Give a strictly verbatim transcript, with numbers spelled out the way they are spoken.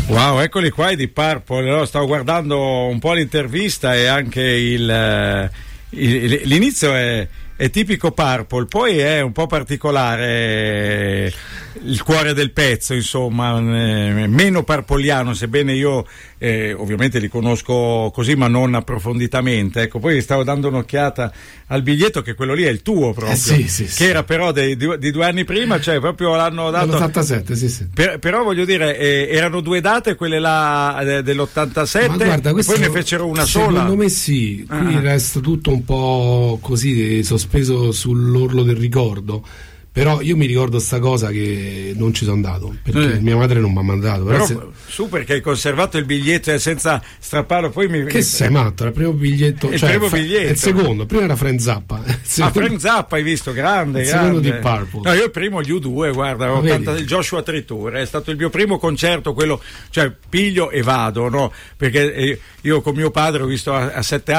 Wow, eccoli qua i Deep Purple. No? Stavo guardando un po' l'intervista e anche il, il l'inizio è, è tipico Purple, poi è un po' particolare il cuore del pezzo, insomma, meno parpoliano, sebbene io eh, ovviamente li conosco così ma non approfonditamente. Ecco, poi stavo dando un'occhiata al biglietto, che quello lì è il tuo proprio, eh sì, sì, che sì. era però dei, di, di due anni prima, cioè proprio l'hanno dato nell'ottantasette, sì, sì. Per, però voglio dire, eh, erano due date, quelle là eh, dell'ottantasette, ma guarda, e poi ne questo, fecero una secondo sola. Secondo me sì, qui ah. resta tutto un po' così sospeso sull'orlo del ricordo. Però io mi ricordo sta cosa che non ci sono andato perché eh. mia madre non mi ha mandato. Però, però se... su, perché hai conservato il biglietto e senza strapparlo, poi mi... Che sei matto? Il primo biglietto, il cioè, primo fa... biglietto. il secondo, prima era Frank Zappa. Secondo... Ah, Frank Zappa hai visto, grande, il grande. secondo di Purple. No, io il primo gli U due, guarda, ottanta, il Joshua Tree Tour, è stato il mio primo concerto, quello, cioè piglio e vado, no? Perché io con mio padre ho visto a, a sette